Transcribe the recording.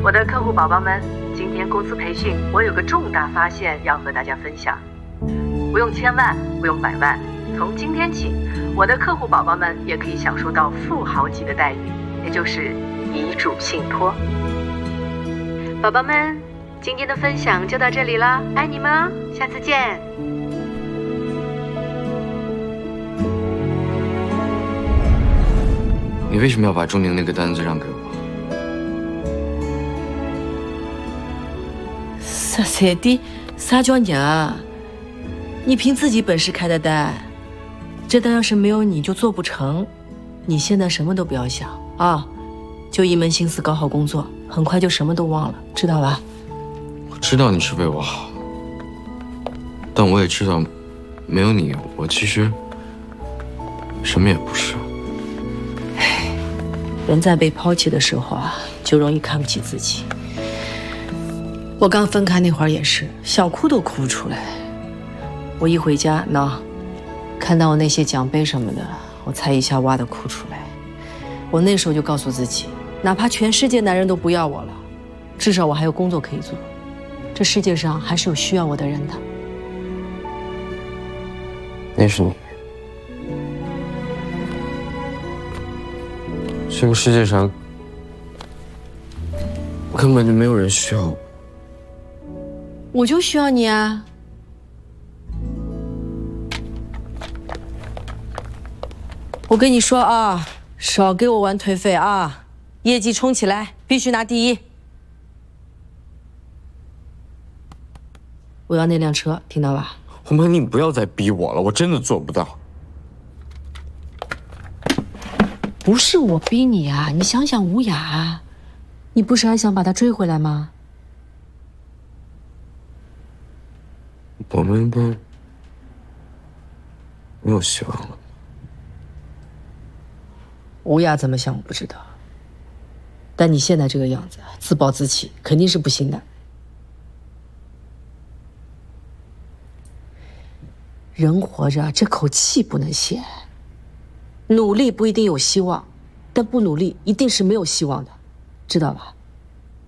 我的客户宝宝们，今天公司培训，我有个重大发现要和大家分享。不用千万，不用百万，从今天起，我的客户宝宝们也可以享受到富豪级的待遇，也就是遗嘱信托。宝宝们，今天的分享就到这里了，爱你们哦，下次见。 你为什么要把中宁那个单子让给我？ 13弟，啥叫娘？你凭自己本事开的单，这单要是没有你就做不成。你现在什么都不要想啊，就一门心思搞好工作，很快就什么都忘了，知道吧？ 我知道你是为我好，但我也知道，没有你，我其实什么也不是。 人在被抛弃的时候啊，就容易看不起自己。我刚分开那会儿也是，想哭都哭不出来。我一回家，看到我那些奖杯什么的，我才一下哇的哭出来。我那时候就告诉自己，哪怕全世界男人都不要我了，至少我还有工作可以做。这世界上还是有需要我的人的。 那是你。这个世界上根本就没有人需要我。 我就需要你啊！我跟你说啊，少给我玩颓废啊！业绩冲起来，必须拿第一。我要那辆车，听到吧？ 红梅，你不要再逼我了，我真的做不到。 不是我逼你啊，你想想吴雅，你不是还想把她追回来吗？ 我们都没有希望了。 吴雅怎么想我不知道，但你现在这个样子，自暴自弃，肯定是不行的。人活着，这口气不能泄。努力不一定有希望，但不努力一定是没有希望的，知道吧？